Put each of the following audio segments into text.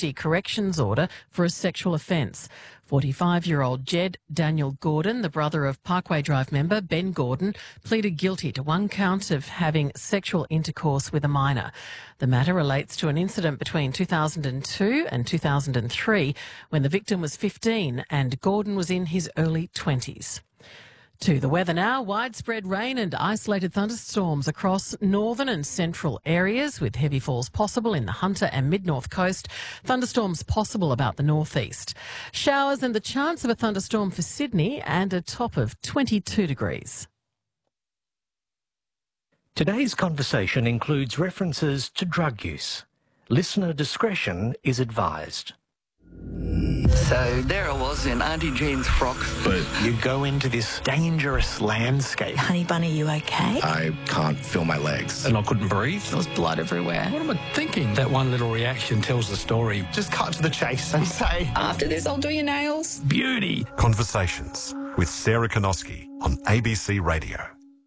City Corrections order for a sexual offence. 45-year-old Jed Daniel Gordon, the brother of Parkway Drive member Ben Gordon, pleaded guilty to one count of having sexual intercourse with a minor. The matter relates to an incident between 2002 and 2003 when the victim was 15 and Gordon was in his early 20s. To the weather now. Widespread rain and isolated thunderstorms across northern and central areas with heavy falls possible in the Hunter and mid-north coast. Thunderstorms possible about the northeast. Showers and the chance of a thunderstorm for Sydney and a top of 22 degrees. Today's conversation includes references to drug use. Listener discretion is advised. So there I was in Auntie Jean's frock. But you go into this dangerous landscape. Honey Bunny, you okay? I can't feel my legs. And I couldn't breathe. There was blood everywhere. What am I thinking? That one little reaction tells the story. Just cut to the chase and say, after this, I'll do your nails. Beauty. Conversations with Sarah Konoski on ABC Radio.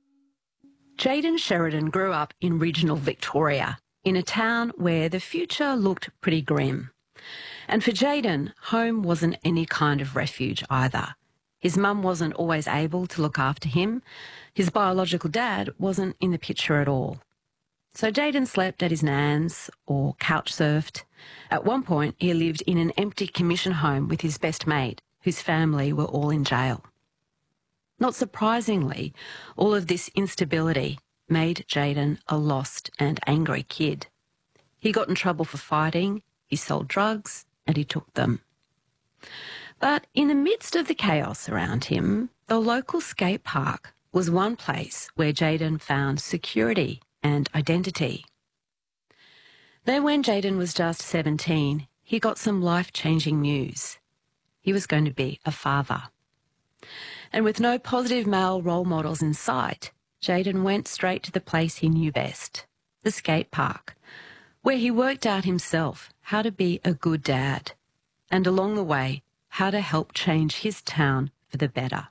Jayden Sheridan grew up in regional Victoria, in a town where the future looked pretty grim. And for Jayden, home wasn't any kind of refuge either. His mum wasn't always able to look after him. His biological dad wasn't in the picture at all. So Jayden slept at his nan's or couch surfed. At one point, he lived in an empty commission home with his best mate, whose family were all in jail. Not surprisingly, all of this instability made Jayden a lost and angry kid. He got in trouble for fighting, he sold drugs, and he took them. But in the midst of the chaos around him, the local skate park was one place where Jayden found security and identity. Then when Jayden was just 17, he got some life-changing news. He was going to be a father. And with no positive male role models in sight, Jayden went straight to the place he knew best, the skate park, where he worked out himself how to be a good dad, and along the way, how to help change his town for the better.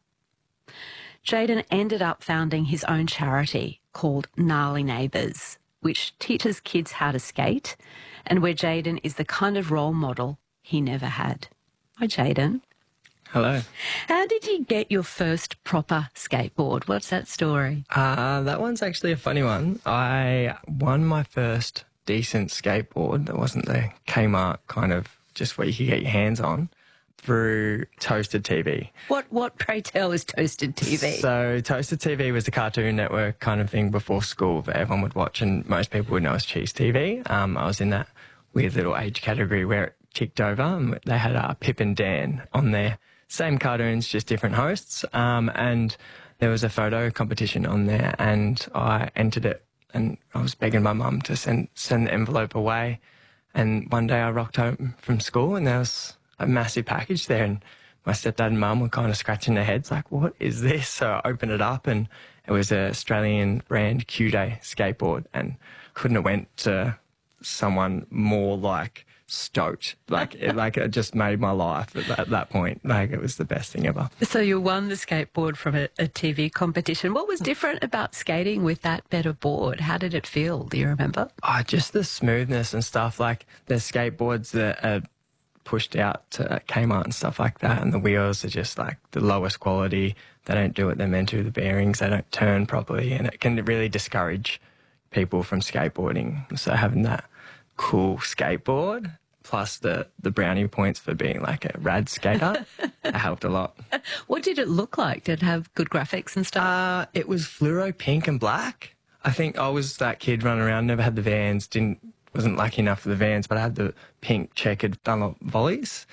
Jayden ended up founding his own charity called Gnarly Neighbours, which teaches kids how to skate, and where Jayden is the kind of role model he never had. Hi, Jayden. Hello. How did you get your first proper skateboard? What's that story? That one's actually a funny one. I won my first decent skateboard that wasn't the Kmart kind of just what you could get your hands on through Toasted TV. What pray tell is Toasted TV? So Toasted TV was the Cartoon Network kind of thing before school that everyone would watch, and most people would know as Cheese TV. I was in that weird little age category where it kicked over, and they had Pip and Dan on there. Same cartoons, just different hosts. And there was a photo competition on there, and I entered it, and I was begging my mum to send the envelope away. And one day I rocked home from school, and there was a massive package there, and my stepdad and mum were kind of scratching their heads like, what is this? So I opened it up, and it was an Australian brand Q-Day skateboard, and couldn't have went to someone more like stoked. It just made my life at that point. Like, it was the best thing ever. So you won the skateboard from a TV competition. What was different about skating with that better board? How did it feel? Do you remember? Just the smoothness and stuff. Like, the skateboards that are pushed out to Kmart and stuff like that, and the wheels are just like the lowest quality. They don't do what they're meant to. The bearings, they don't turn properly, and it can really discourage people from skateboarding. So having that cool skateboard plus the brownie points for being like a rad skater, it helped a lot. What did it look like? Did it have good graphics and stuff? It was fluoro pink and black. I think I was that kid running around, never had the Vans, wasn't lucky enough for the Vans, but I had the pink checkered Dunlop volleys.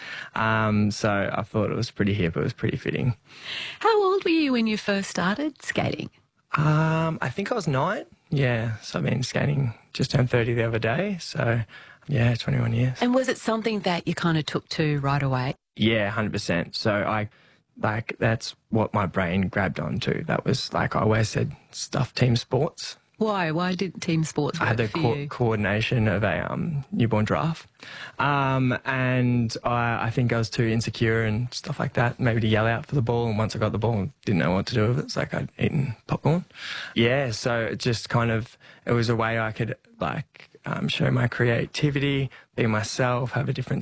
So I thought it was pretty hip, it was pretty fitting. How old were you when you first started skating? I think I was 9. Yeah, so I've been skating, just turned 30 the other day, so yeah, 21 years. And was it something that you kind of took to right away? Yeah, 100%. So that's what my brain grabbed onto. That was like, I always said stuff team sports. Why? Why did team sports work I had the for you? coordination of a newborn giraffe. And I think I was too insecure and stuff like that, maybe to yell out for the ball. And once I got the ball, didn't know what to do with it. It's like I'd eaten popcorn. Yeah, so it just kind of, it was a way I could show my creativity, be myself, have a different